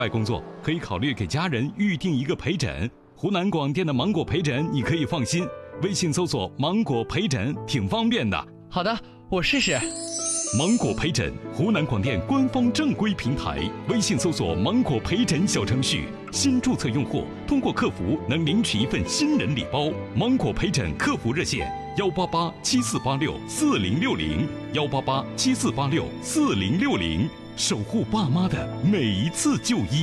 外工作，可以考虑给家人预定一个陪诊。湖南广电的芒果陪诊，你可以放心，微信搜索芒果陪诊挺方便的。 好的，我试试。 芒果陪诊，湖南广电官方正规平台，微信搜索芒果陪诊小程序，新注册用户通过客服能领取一份新人礼包。芒果陪诊客服热线18874864060，18874864060，守护爸妈的每一次就医。